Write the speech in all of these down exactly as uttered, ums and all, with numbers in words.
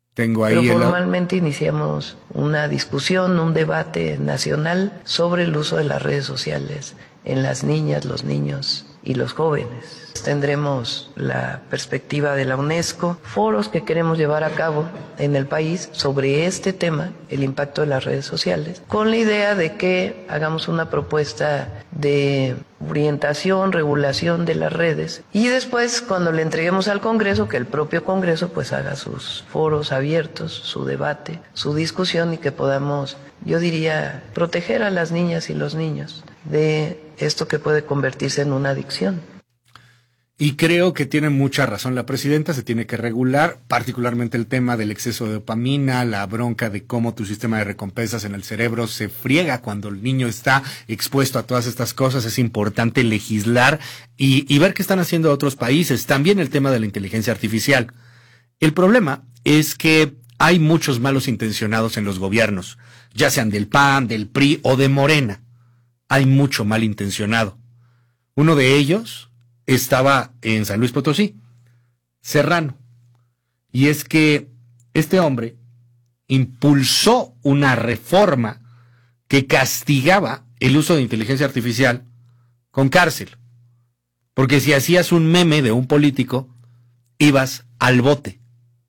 Tengo ahí Pero el... formalmente iniciamos una discusión, un debate nacional sobre el uso de las redes sociales en las niñas, los niños y los jóvenes. Tendremos la perspectiva de la UNESCO, foros que queremos llevar a cabo en el país sobre este tema, el impacto de las redes sociales, con la idea de que hagamos una propuesta de orientación, regulación de las redes y después cuando le entreguemos al Congreso, que el propio Congreso pues haga sus foros abiertos, su debate, su discusión y que podamos, yo diría, proteger a las niñas y los niños de esto que puede convertirse en una adicción. Y creo que tiene mucha razón la presidenta, se tiene que regular, particularmente el tema del exceso de dopamina, la bronca de cómo tu sistema de recompensas en el cerebro se friega cuando el niño está expuesto a todas estas cosas. Es importante legislar y, y ver qué están haciendo otros países. También el tema de la inteligencia artificial. El problema es que hay muchos malos intencionados en los gobiernos, ya sean del P A N, del P R I o de Morena. Hay mucho malintencionado. Uno de ellos estaba en San Luis Potosí, Serrano. Y es que este hombre impulsó una reforma que castigaba el uso de inteligencia artificial con cárcel. Porque si hacías un meme de un político, ibas al bote.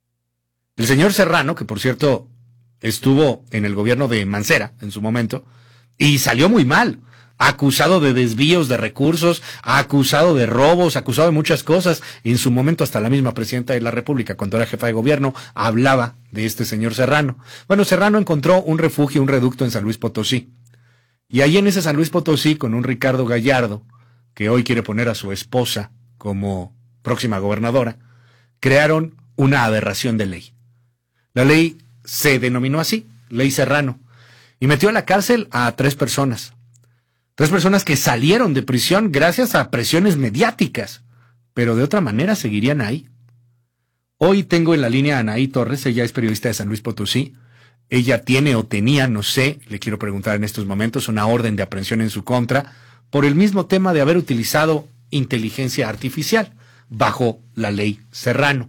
El señor Serrano, que por cierto estuvo en el gobierno de Mancera en su momento, y salió muy mal, acusado de desvíos de recursos, acusado de robos, acusado de muchas cosas. En su momento hasta la misma presidenta de la República, cuando era jefa de gobierno, hablaba de este señor Serrano. Bueno, Serrano encontró un refugio, un reducto en San Luis Potosí. Y ahí en ese San Luis Potosí, con un Ricardo Gallardo, que hoy quiere poner a su esposa como próxima gobernadora, crearon una aberración de ley. La ley se denominó así, Ley Serrano, y metió a la cárcel a tres personas. Tres personas que salieron de prisión gracias a presiones mediáticas, pero de otra manera seguirían ahí. Hoy tengo en la línea a Anaí Torres, ella es periodista de San Luis Potosí. Ella tiene o tenía, no sé, le quiero preguntar en estos momentos, una orden de aprehensión en su contra por el mismo tema de haber utilizado inteligencia artificial bajo la ley Serrano.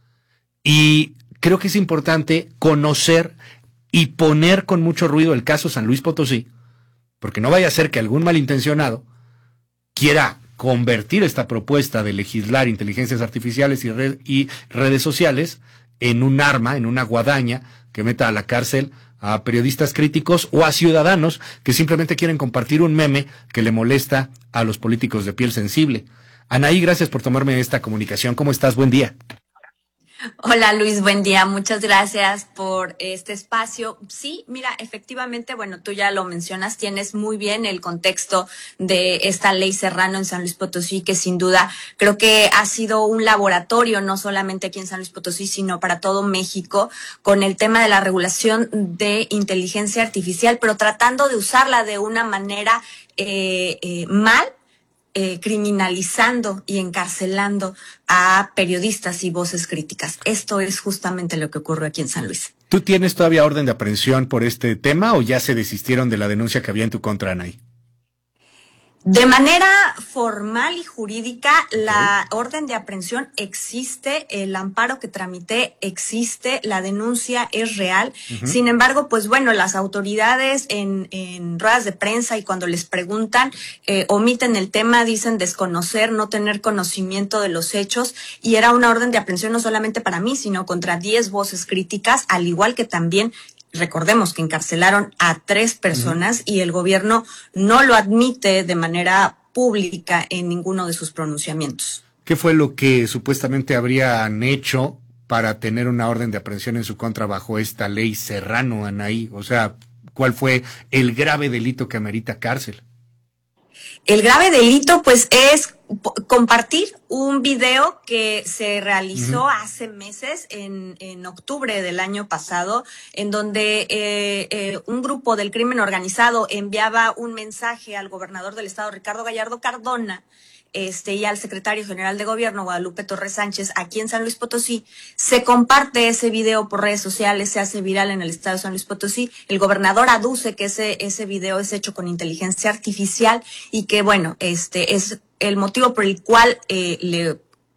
Y creo que es importante conocer y poner con mucho ruido el caso San Luis Potosí, porque no vaya a ser que algún malintencionado quiera convertir esta propuesta de legislar inteligencias artificiales y, red, y redes sociales en un arma, en una guadaña que meta a la cárcel a periodistas críticos o a ciudadanos que simplemente quieren compartir un meme que le molesta a los políticos de piel sensible. Anaí, gracias por tomarme esta comunicación. ¿Cómo estás? Buen día. Hola Luis, buen día. Muchas gracias por este espacio. Sí, mira, efectivamente, bueno, tú ya lo mencionas, tienes muy bien el contexto de esta ley Serrano en San Luis Potosí, que sin duda creo que ha sido un laboratorio, no solamente aquí en San Luis Potosí, sino para todo México, con el tema de la regulación de inteligencia artificial, pero tratando de usarla de una manera eh, eh, mal, Eh, criminalizando y encarcelando a periodistas y voces críticas. Esto es justamente lo que ocurre aquí en San Luis. ¿Tú tienes todavía orden de aprehensión por este tema o ya se desistieron de la denuncia que había en tu contra, Anaí? De manera formal y jurídica, okay, la orden de aprehensión existe, el amparo que tramité existe, la denuncia es real. Uh-huh. Sin embargo, pues bueno, las autoridades en, en ruedas de prensa y cuando les preguntan, eh, omiten el tema, dicen desconocer, no tener conocimiento de los hechos, y era una orden de aprehensión no solamente para mí, sino contra diez voces críticas, al igual que también recordemos que encarcelaron a tres personas, uh-huh, y el gobierno no lo admite de manera pública en ninguno de sus pronunciamientos. ¿Qué fue lo que supuestamente habrían hecho para tener una orden de aprehensión en su contra bajo esta ley Serrano, Anaí? O sea, ¿cuál fue el grave delito que amerita cárcel? El grave delito, pues, es compartir un video que se realizó uh-huh. hace meses, en, en octubre del año pasado, en donde eh, eh, un grupo del crimen organizado enviaba un mensaje al gobernador del estado, Ricardo Gallardo Cardona, este, y al secretario general de gobierno, Guadalupe Torres Sánchez, aquí en San Luis Potosí. Se comparte ese video por redes sociales, se hace viral en el estado de San Luis Potosí. El gobernador aduce que ese, ese video es hecho con inteligencia artificial y que, bueno, este es el motivo por el cual eh, le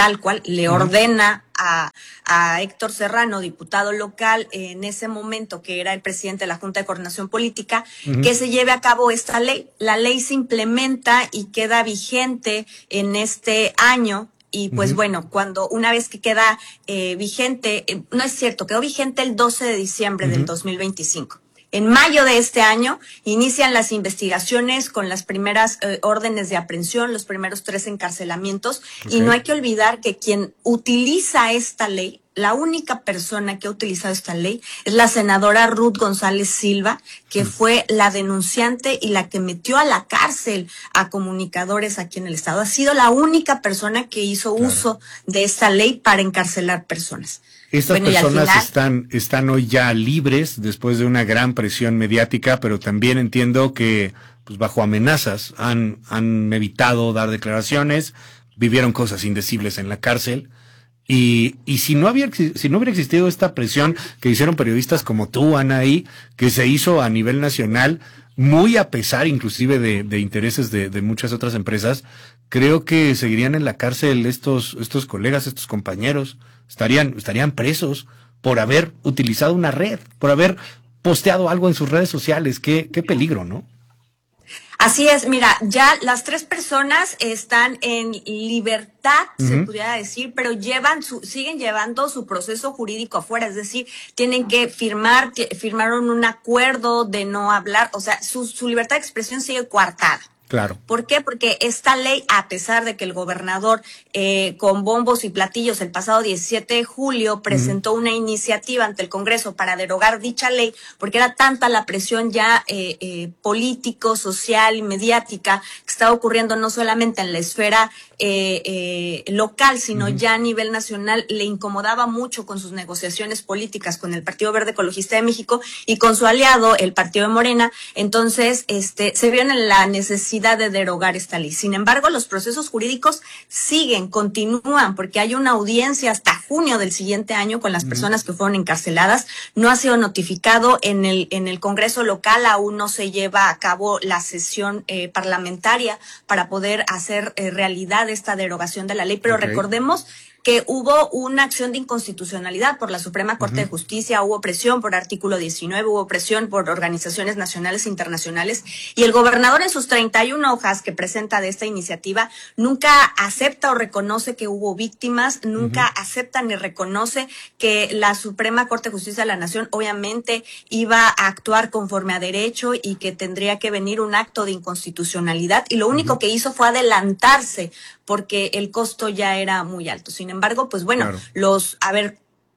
tal cual, le uh-huh. ordena a, a Héctor Serrano, diputado local, en ese momento, que era el presidente de la Junta de Coordinación Política, uh-huh. que se lleve a cabo esta ley. La ley se implementa y queda vigente en este año. Y pues uh-huh. bueno, cuando una vez que queda eh, vigente, eh, no es cierto, quedó vigente el doce de diciembre uh-huh. del dos mil veinticinco. En mayo de este año inician las investigaciones con las primeras eh, órdenes de aprehensión, los primeros tres encarcelamientos. Okay. Y no hay que olvidar que quien utiliza esta ley, la única persona que ha utilizado esta ley, es la senadora Ruth González Silva, que fue la denunciante y la que metió a la cárcel a comunicadores aquí en el estado. Ha sido la única persona que hizo claro. uso de esta ley para encarcelar personas. Estas bueno, personas final, están, están hoy ya libres después de una gran presión mediática, pero también entiendo que pues bajo amenazas han, han evitado dar declaraciones, vivieron cosas indecibles en la cárcel. Y, y si no había, si no hubiera existido esta presión que hicieron periodistas como tú, Anaí, que se hizo a nivel nacional, muy a pesar inclusive de, de intereses de, de muchas otras empresas, creo que seguirían en la cárcel estos, estos colegas, estos compañeros, estarían, estarían presos por haber utilizado una red, por haber posteado algo en sus redes sociales. Qué, qué peligro, ¿no? Así es, mira, ya las tres personas están en libertad, uh-huh. se pudiera decir, pero llevan su, siguen llevando su proceso jurídico afuera, es decir, tienen que firmar, firmaron un acuerdo de no hablar, o sea, su, su libertad de expresión sigue coartada. Claro. ¿Por qué? Porque esta ley, a pesar de que el gobernador eh, con bombos y platillos el pasado diecisiete de julio presentó uh-huh. una iniciativa ante el Congreso para derogar dicha ley, porque era tanta la presión ya eh, eh, político, social y mediática que estaba ocurriendo no solamente en la esfera eh, eh, local, sino uh-huh. ya a nivel nacional, le incomodaba mucho con sus negociaciones políticas con el Partido Verde Ecologista de México y con su aliado, el Partido de Morena. Entonces, este, se vio en la necesidad de derogar esta ley. Sin embargo, los procesos jurídicos siguen, continúan, porque hay una audiencia hasta junio del siguiente año con las personas que fueron encarceladas. No ha sido notificado en el en el Congreso local, aún no se lleva a cabo la sesión eh, parlamentaria para poder hacer eh, realidad esta derogación de la ley, pero okay. recordemos que hubo una acción de inconstitucionalidad por la Suprema Corte uh-huh. de Justicia, hubo presión por artículo diecinueve, hubo presión por organizaciones nacionales e internacionales, y el gobernador en sus treinta y una hojas que presenta de esta iniciativa nunca acepta o reconoce que hubo víctimas, nunca uh-huh. acepta ni reconoce que la Suprema Corte de Justicia de la Nación obviamente iba a actuar conforme a derecho y que tendría que venir un acto de inconstitucionalidad, y lo único uh-huh. que hizo fue adelantarse porque el costo ya era muy alto. Sin embargo, pues bueno, claro. los, a ver,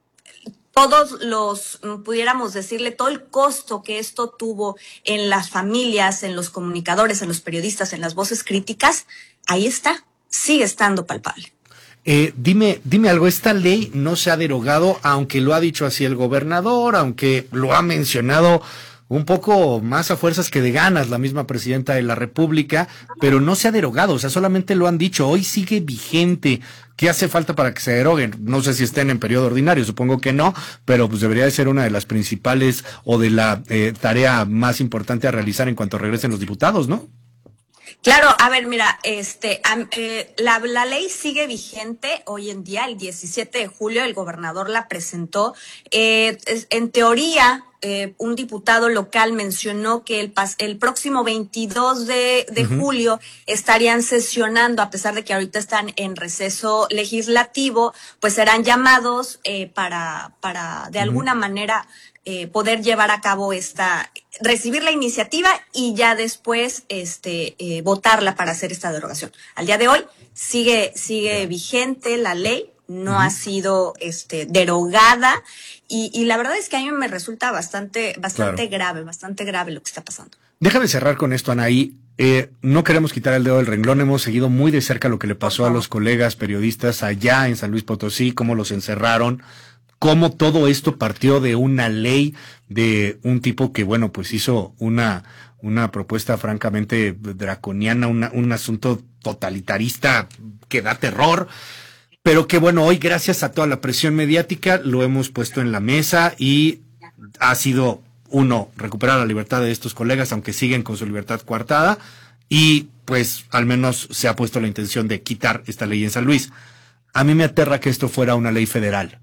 todos los, pudiéramos decirle, todo el costo que esto tuvo en las familias, en los comunicadores, en los periodistas, en las voces críticas, ahí está, sigue estando palpable. Eh, dime, dime algo, esta ley no se ha derogado, aunque lo ha dicho así el gobernador, aunque lo ha mencionado un poco más a fuerzas que de ganas la misma presidenta de la República, pero no se ha derogado, o sea, solamente lo han dicho, hoy sigue vigente. ¿Qué hace falta para que se deroguen? No sé si estén en periodo ordinario, supongo que no, pero pues debería de ser una de las principales o de la eh, tarea más importante a realizar en cuanto regresen los diputados, ¿no? Claro, a ver, mira, este, eh, la, la ley sigue vigente hoy en día. El diecisiete de julio el gobernador la presentó. Eh, en teoría, eh, un diputado local mencionó que el, pas, el próximo veintidós de, de uh-huh. julio estarían sesionando, a pesar de que ahorita están en receso legislativo, pues serán llamados eh, para, para de uh-huh. alguna manera eh, poder llevar a cabo esta, recibir la iniciativa y ya después este eh, votarla para hacer esta derogación. Al día de hoy sigue sigue yeah. vigente la ley, no uh-huh. ha sido este derogada y, y la verdad es que a mí me resulta bastante bastante claro. grave, bastante grave lo que está pasando. Déjame cerrar con esto, Anaí. Eh, no queremos quitar el dedo del renglón, hemos seguido muy de cerca lo que le pasó a los colegas periodistas allá en San Luis Potosí, cómo los encerraron, cómo todo esto partió de una ley de un tipo que, bueno, pues hizo una una propuesta francamente draconiana, una, un asunto totalitarista que da terror, pero que, bueno, hoy gracias a toda la presión mediática lo hemos puesto en la mesa y ha sido, uno, recuperar la libertad de estos colegas, aunque siguen con su libertad coartada, y pues al menos se ha puesto la intención de quitar esta ley en San Luis. a mí me aterra que esto fuera una ley federal.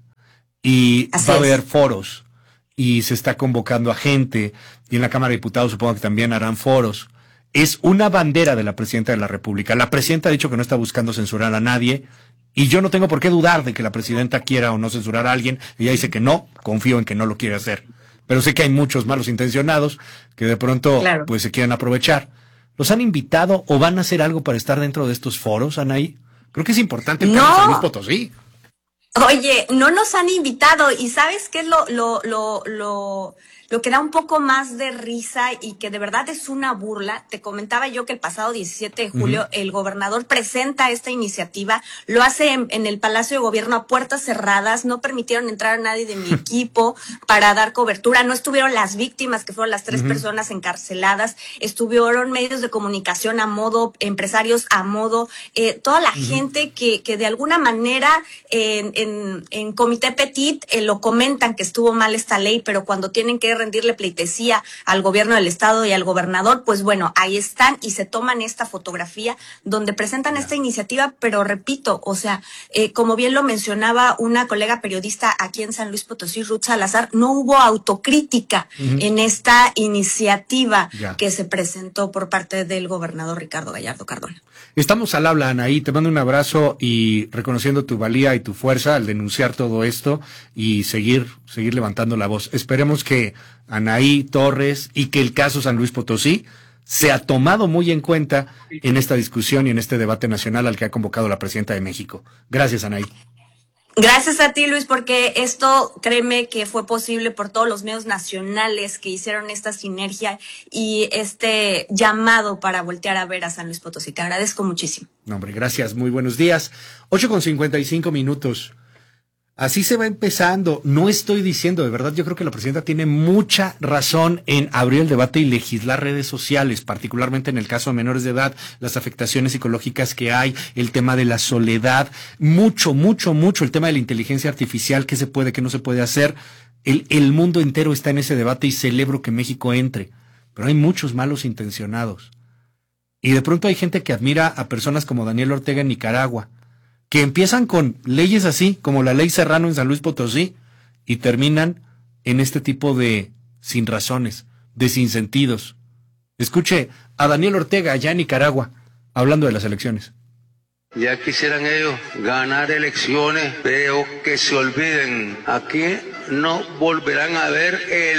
Y Así va a es. haber foros, y se está convocando a gente, y en la Cámara de Diputados supongo que también harán foros. Es una bandera de la Presidenta de la República. La Presidenta ha dicho que no está buscando censurar a nadie, y yo no tengo por qué dudar de que la Presidenta quiera o no censurar a alguien. Ella dice que no, confío en que no lo quiere hacer. Pero sé que hay muchos malos intencionados que de pronto Claro. pues se quieren aprovechar. ¿Los han invitado o van a hacer algo para estar dentro de estos foros, Anaí? Creo que es importante el caso de San Luis Potosí. Oye, no nos han invitado y ¿sabes qué es lo, lo, lo, lo, lo que da un poco más de risa y que de verdad es una burla? Te comentaba yo que el pasado diecisiete de julio uh-huh. el gobernador presenta esta iniciativa, lo hace en, en el Palacio de Gobierno a puertas cerradas, no permitieron entrar a nadie de mi equipo para dar cobertura, no estuvieron las víctimas, que fueron las tres uh-huh. personas encarceladas, estuvieron medios de comunicación a modo, empresarios a modo, eh, toda la uh-huh. gente que, que de alguna manera en, en En, en Comité Petit eh, lo comentan que estuvo mal esta ley, pero cuando tienen que rendirle pleitesía al gobierno del estado y al gobernador, pues bueno, ahí están y se toman esta fotografía donde presentan esta iniciativa, pero repito, o sea, eh, como bien lo mencionaba una colega periodista aquí en San Luis Potosí, Ruth Salazar, no hubo autocrítica uh-huh. en esta iniciativa ya. que se presentó por parte del gobernador Ricardo Gallardo Cardona. Estamos al habla, Anaí, te mando un abrazo y reconociendo tu valía y tu fuerza al denunciar todo esto y seguir, seguir levantando la voz. Esperemos que Anaí Torres y que el caso San Luis Potosí sea tomado muy en cuenta en esta discusión y en este debate nacional al que ha convocado la Presidenta de México. Gracias, Anaí. Gracias a ti, Luis, porque esto, créeme que fue posible por todos los medios nacionales que hicieron esta sinergia y este llamado para voltear a ver a San Luis Potosí. Te agradezco muchísimo. No, hombre, gracias. Muy buenos días. ocho con cincuenta y cinco minutos. Así se va empezando. No estoy diciendo, de verdad, yo creo que la Presidenta tiene mucha razón en abrir el debate y legislar redes sociales, particularmente en el caso de menores de edad, las afectaciones psicológicas que hay, el tema de la soledad, mucho, mucho, mucho, el tema de la inteligencia artificial, qué se puede, qué no se puede hacer. El, el mundo entero está en ese debate y celebro que México entre, pero hay muchos malos intencionados. Y de pronto hay gente que admira a personas como Daniel Ortega en Nicaragua, que empiezan con leyes así, como la ley Serrano en San Luis Potosí, y terminan en este tipo de sin razones, de sinsentidos. Escuche a Daniel Ortega allá en Nicaragua, hablando de las elecciones. Ya quisieran ellos ganar elecciones, pero que se olviden, aquí no volverán a haber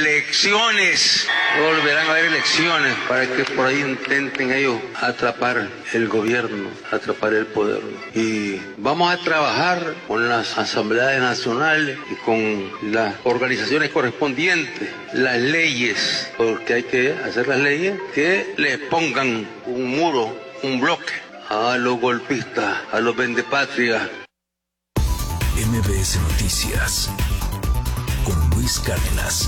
elecciones, no volverán a haber elecciones para que por ahí intenten ellos atrapar el gobierno, atrapar el poder. Y vamos a trabajar con las asambleas nacionales y con las organizaciones correspondientes, las leyes, porque hay que hacer las leyes que le pongan un muro, un bloque a los golpistas, a los vendepatrias. M B S Noticias con Luis Cárdenas.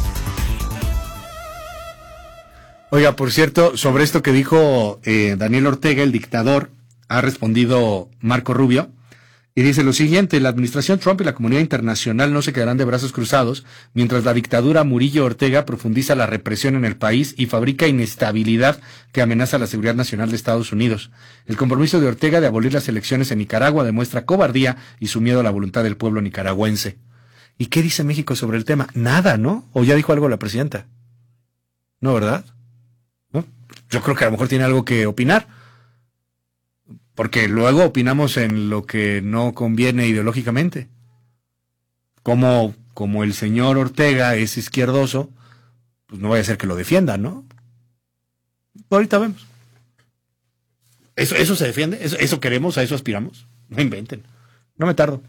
Oiga, por cierto, sobre esto que dijo eh, Daniel Ortega, el dictador, ha respondido Marco Rubio y dice lo siguiente: la administración Trump y la comunidad internacional no se quedarán de brazos cruzados mientras la dictadura Murillo Ortega profundiza la represión en el país y fabrica inestabilidad que amenaza la seguridad nacional de Estados Unidos. El compromiso de Ortega de abolir las elecciones en Nicaragua demuestra cobardía y su miedo a la voluntad del pueblo nicaragüense. ¿Y qué dice México sobre el tema? Nada, ¿no? ¿O ya dijo algo la presidenta? No, ¿verdad? ¿No? Yo creo que a lo mejor tiene algo que opinar, porque luego opinamos en lo que no conviene ideológicamente. Como, como el señor Ortega es izquierdoso, pues no vaya a ser que lo defienda, ¿no? Ahorita vemos. ¿Eso, eso se defiende? ¿Eso, ¿Eso queremos? ¿A eso aspiramos? No inventen. No me tardo.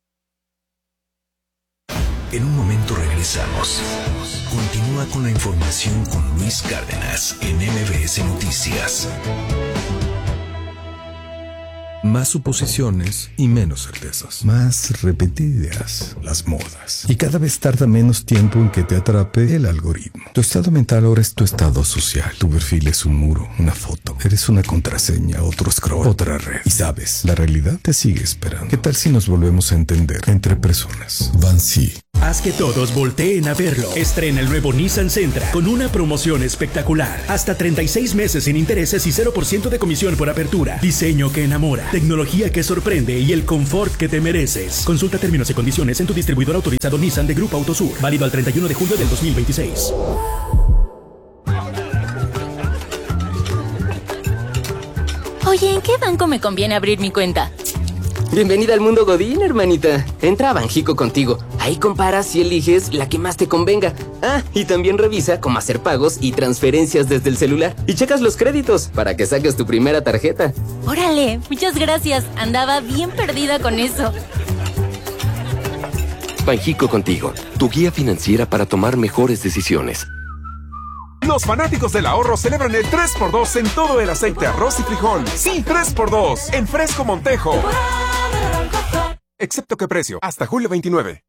En un momento regresamos. Continúa con la información con Luis Cárdenas en M B S Noticias. Más suposiciones y menos certezas. Más repetidas las modas. Y cada vez tarda menos tiempo en que te atrape el algoritmo. Tu estado mental ahora es tu estado social. Tu perfil es un muro, una foto. Eres una contraseña, otro scroll, otra red. Y sabes, la realidad te sigue esperando. ¿Qué tal si nos volvemos a entender entre personas? Bansi. Haz que todos volteen a verlo. Estrena el nuevo Nissan Sentra con una promoción espectacular. Hasta treinta y seis meses sin intereses y cero por ciento de comisión por apertura. Diseño que enamora, tecnología que sorprende y el confort que te mereces. Consulta términos y condiciones en tu distribuidor autorizado Nissan de Grupo Autosur. Válido al treinta y uno de julio del dos mil veintiséis. Oye, ¿en qué banco me conviene abrir mi cuenta? Bienvenida al mundo Godín, hermanita. Entra a Banjico Contigo. Ahí comparas y eliges la que más te convenga. Ah, y también revisa cómo hacer pagos y transferencias desde el celular. Y checas los créditos para que saques tu primera tarjeta. Órale, muchas gracias. Andaba bien perdida con eso. Banjico Contigo, tu guía financiera para tomar mejores decisiones. Los fanáticos del ahorro celebran el tres por dos en todo el aceite, arroz y frijol. Sí, tres por dos en Fresco Montejo. Excepto que precio, hasta julio veintinueve.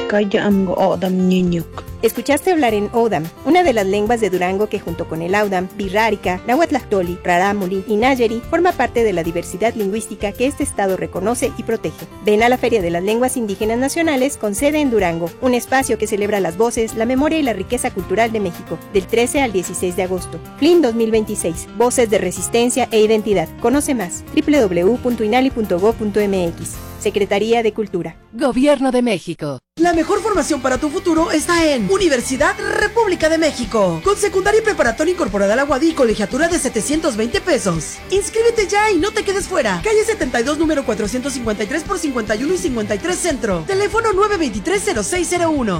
Escuchaste hablar en Odam, una de las lenguas de Durango que junto con el Audam, Birrárica, Nahuatlactoli, Rarámuri y Nayeri forma parte de la diversidad lingüística que este estado reconoce y protege. Ven a la Feria de las Lenguas Indígenas Nacionales con sede en Durango, un espacio que celebra las voces, la memoria y la riqueza cultural de México, del trece al dieciséis de agosto. F L I M dos mil veintiséis, Voces de Resistencia e Identidad. Conoce más, doble u doble u doble u punto inali punto gob punto eme equis. Secretaría de Cultura. Gobierno de México. La mejor formación para tu futuro está en Universidad República de México. Con secundaria y preparatoria incorporada a la U A D Y y colegiatura de setecientos veinte pesos. Inscríbete ya y no te quedes fuera. Calle setenta y dos, número cuatrocientos cincuenta y tres por cincuenta y uno y cincuenta y tres Centro. Teléfono nueve dos tres, cero seis cero uno.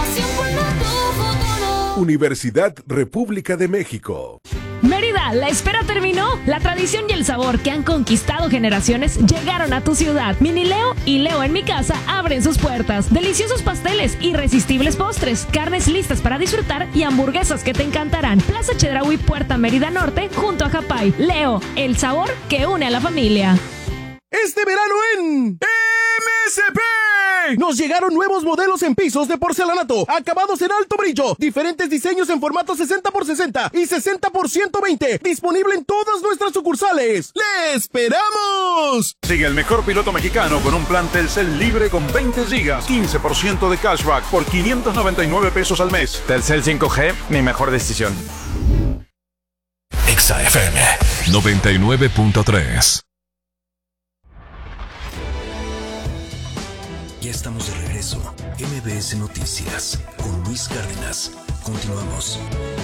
Universidad República de México. Mérida, la espera terminó. La tradición y el sabor que han conquistado generaciones llegaron a tu ciudad. Mini Leo y Leo en mi casa abren sus puertas. Deliciosos pasteles, irresistibles postres, carnes listas para disfrutar y hamburguesas que te encantarán. Plaza Chedraui, Puerta Mérida Norte, junto a Japay. Leo, el sabor que une a la familia. Este verano en M S P nos llegaron nuevos modelos en pisos de porcelanato, acabados en alto brillo, diferentes diseños en formato sesenta por sesenta y sesenta por ciento veinte, disponible en todas nuestras sucursales. ¡Le esperamos! Sigue el mejor piloto mexicano con un plan Telcel libre con veinte gigas, quince por ciento de cashback por quinientos noventa y nueve pesos al mes. Telcel cinco G, mi mejor decisión. Exa F M noventa y nueve punto tres. Ya estamos de regreso. M B S Noticias con Luis Cárdenas. Continuamos.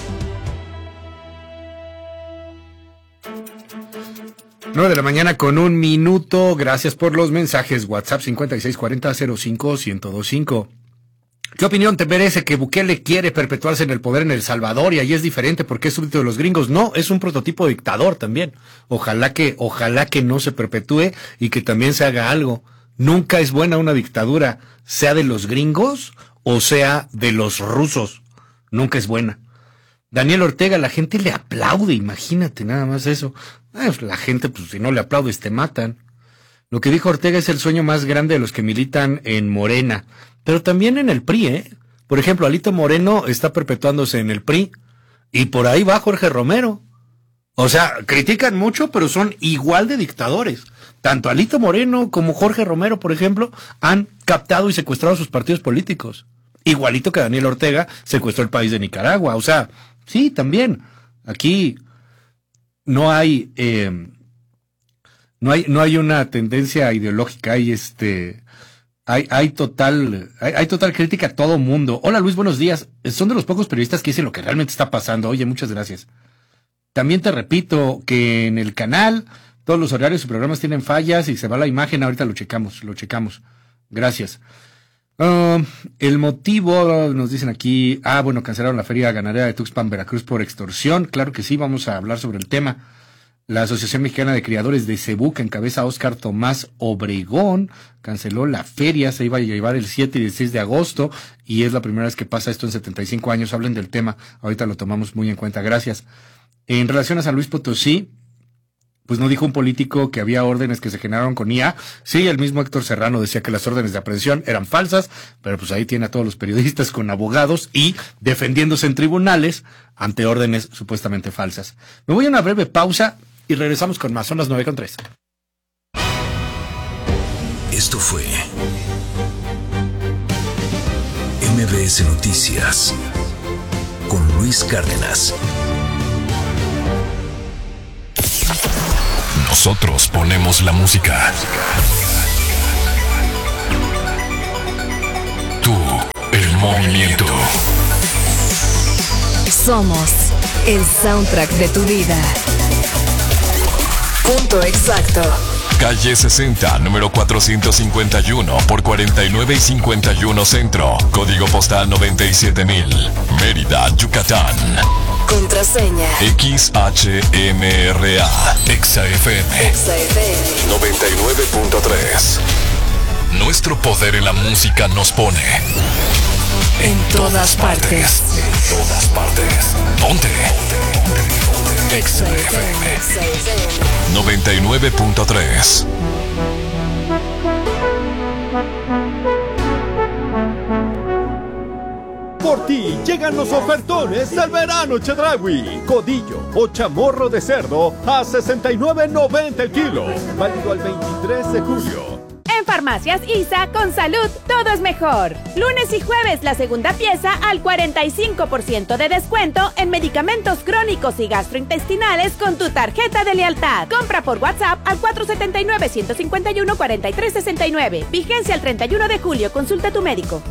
nueve de la mañana con un minuto. Gracias por los mensajes. WhatsApp cincuenta y seis cuarenta, cero cinco, ciento veinticinco. ¿Qué opinión te merece que Bukele quiere perpetuarse en el poder en El Salvador y ahí es diferente porque es súbdito de los gringos? No, es un prototipo de dictador también. Ojalá que, ojalá que no se perpetúe y que también se haga algo. Nunca es buena una dictadura, sea de los gringos o sea de los rusos. Nunca es buena. Daniel Ortega, la gente le aplaude, imagínate nada más eso. Eh, la gente, pues si no le aplaudes, te matan. Lo que dijo Ortega es el sueño más grande de los que militan en Morena, pero también en el P R I, ¿eh? Por ejemplo, Alito Moreno está perpetuándose en el P R I y por ahí va Jorge Romero. O sea, critican mucho, pero son igual de dictadores. Tanto Alito Moreno como Jorge Romero, por ejemplo, han captado y secuestrado sus partidos políticos. Igualito que Daniel Ortega secuestró el país de Nicaragua. O sea, sí, también. Aquí no hay, eh, no hay, no hay una tendencia ideológica. Hay este, hay, hay total, hay, hay total crítica a todo mundo. Hola Luis, buenos días. Son de los pocos periodistas que dicen lo que realmente está pasando. Oye, muchas gracias. También te repito que en el canal todos los horarios y programas tienen fallas y se va la imagen. Ahorita lo checamos, lo checamos. Gracias. Uh, el motivo, nos dicen aquí, ah, bueno, cancelaron la feria ganadera de Tuxpan, Veracruz por extorsión. Claro que sí, vamos a hablar sobre el tema. La Asociación Mexicana de Criadores de Cebú, que encabeza Óscar Tomás Obregón, canceló la feria, se iba a llevar el siete y dieciséis de agosto, y es la primera vez que pasa esto en setenta y cinco años. Hablen del tema, ahorita lo tomamos muy en cuenta. Gracias. En relación a San Luis Potosí, pues no dijo un político que había órdenes que se generaron con I A. Sí, el mismo Héctor Serrano decía que las órdenes de aprehensión eran falsas, pero pues ahí tiene a todos los periodistas con abogados y defendiéndose en tribunales ante órdenes supuestamente falsas. Me voy a una breve pausa y regresamos con más. Son las nueve con tres. Esto fue M B S Noticias con Luis Cárdenas. Nosotros ponemos la música. Tú, el movimiento. Somos el soundtrack de tu vida. Punto exacto. Calle sesenta, número cuatrocientos cincuenta y uno por cuarenta y nueve y cincuenta y uno Centro. Código postal noventa y siete mil. Mérida, Yucatán. Contraseña X H M R A. Exa F M. Exa F M noventa y nueve punto tres. Nuestro poder en la música nos pone en todas partes. En todas partes. Ponte. Exa F M noventa y nueve punto tres. Por ti llegan los ofertones del verano Chedraui. Codillo o chamorro de cerdo a sesenta y nueve noventa el kilo. Válido al veintitrés de julio. En Farmacias I S A, con salud, todo es mejor. Lunes y jueves, la segunda pieza al cuarenta y cinco por ciento de descuento en medicamentos crónicos y gastrointestinales con tu tarjeta de lealtad. Compra por WhatsApp al cuatro siete nueve, uno cinco uno, cuatro tres seis nueve. Vigencia el treinta y uno de julio. Consulta a tu médico.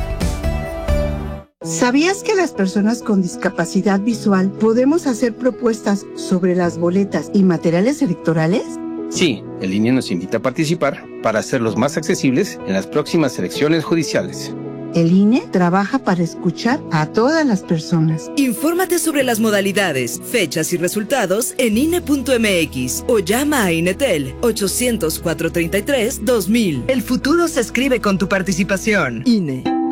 ¿Sabías que las personas con discapacidad visual podemos hacer propuestas sobre las boletas y materiales electorales? Sí, el I N E nos invita a participar para hacerlos más accesibles en las próximas elecciones judiciales. El I N E trabaja para escuchar a todas las personas. Infórmate sobre las modalidades, fechas y resultados en I N E punto M X o llama a Inetel ochocientos, cuatrocientos treinta y tres, dos mil. El futuro se escribe con tu participación. I N E.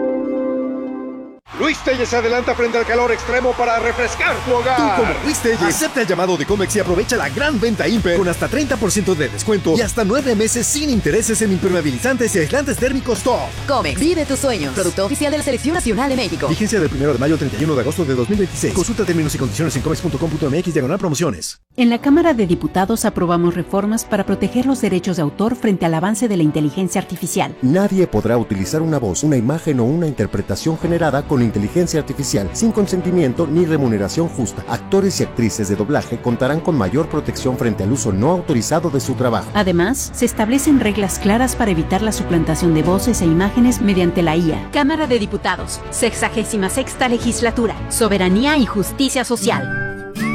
Luis Telles se adelanta frente al calor extremo para refrescar tu hogar. Tú, como Luis Telles, acepta el llamado de Comex y aprovecha la gran venta Imper con hasta treinta por ciento de descuento y hasta nueve meses sin intereses en impermeabilizantes y aislantes térmicos top. Comex, vive tus sueños. Producto oficial de la Selección Nacional de México. Vigencia del primero de mayo al treinta y uno de agosto de dos mil veintiséis. Consulta términos y condiciones en comex punto com punto m x diagonal promociones. En la Cámara de Diputados aprobamos reformas para proteger los derechos de autor frente al avance de la inteligencia artificial. Nadie podrá utilizar una voz, una imagen o una interpretación generada con inteligencia artificial sin consentimiento ni remuneración justa. Actores y actrices de doblaje contarán con mayor protección frente al uso no autorizado de su trabajo. Además, se establecen reglas claras para evitar la suplantación de voces e imágenes mediante la I A. Cámara de Diputados, sexagésima sexta legislatura, soberanía y justicia social.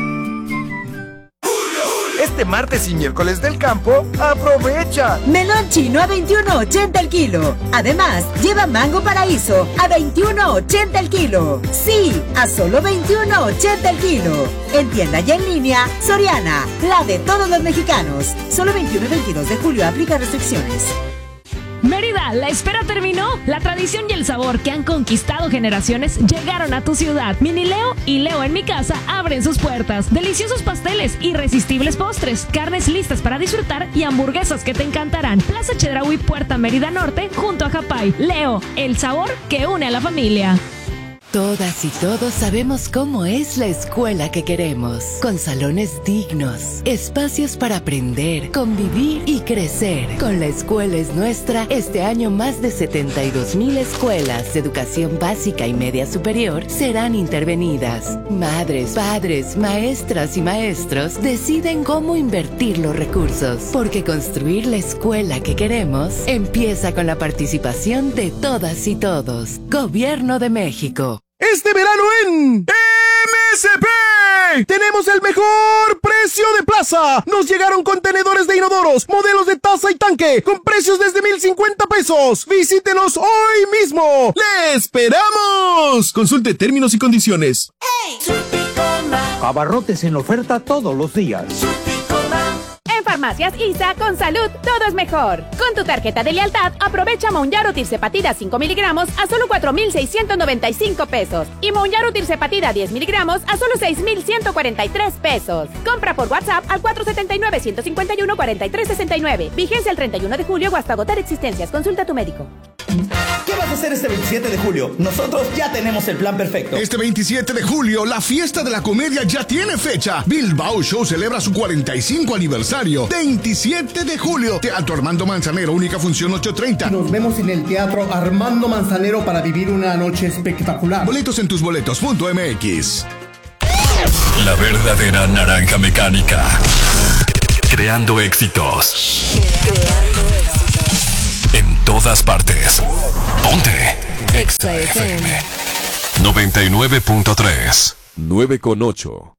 Este martes y miércoles del campo, ¡aprovecha! Melón chino a veintiuno ochenta el kilo. Además, lleva mango paraíso a veintiuno ochenta el kilo. Sí, a solo veintiuno ochenta el kilo. En tienda y en línea, Soriana, la de todos los mexicanos. Solo veintiuno y veintidós de julio, aplica restricciones. Mérida, la espera terminó. La tradición y el sabor que han conquistado generaciones llegaron a tu ciudad. Mini Leo y Leo en mi casa abren sus puertas. Deliciosos pasteles, irresistibles postres, carnes listas para disfrutar y hamburguesas que te encantarán. Plaza Chedraui, Puerta Mérida Norte, junto a Japay. Leo, el sabor que une a la familia. Todas y todos sabemos cómo es la escuela que queremos, con salones dignos, espacios para aprender, convivir y crecer. Con La Escuela es Nuestra, este año más de setenta y dos mil escuelas de educación básica y media superior serán intervenidas. Madres, padres, maestras y maestros deciden cómo invertir los recursos, porque construir la escuela que queremos empieza con la participación de todas y todos. Gobierno de México. Este verano en M S P tenemos el mejor precio de plaza. Nos llegaron contenedores de inodoros, modelos de taza y tanque, con precios desde mil cincuenta pesos. Visítenos hoy mismo. ¡Le esperamos! Consulte términos y condiciones. Hey. Abarrotes en oferta todos los días. En Farmacias I S A, con salud, todo es mejor. Con tu tarjeta de lealtad, aprovecha Monjaro Tirzepatida cinco miligramos a solo cuatro mil seiscientos noventa y cinco pesos. Y Monjaro Tirzepatida diez miligramos a solo seis mil ciento cuarenta y tres pesos. Compra por WhatsApp al cuatro siete nueve, uno cinco uno, cuatro tres seis nueve. Vigencia el treinta y uno de julio o hasta agotar existencias. Consulta a tu médico. ¿Qué vas a a hacer este veintisiete de julio? Nosotros ya tenemos el plan perfecto. Este veintisiete de julio, la fiesta de la comedia ya tiene fecha. Bilbao Show celebra su cuarenta y cinco aniversario. veintisiete de julio, Teatro Armando Manzanero, única función ocho treinta. Nos vemos en el Teatro Armando Manzanero para vivir una noche espectacular. Boletos en tusboletos punto m x. La verdadera naranja mecánica. Creando éxitos. En todas partes. Ponte Exa F M noventa y nueve punto tres. nueve con ocho.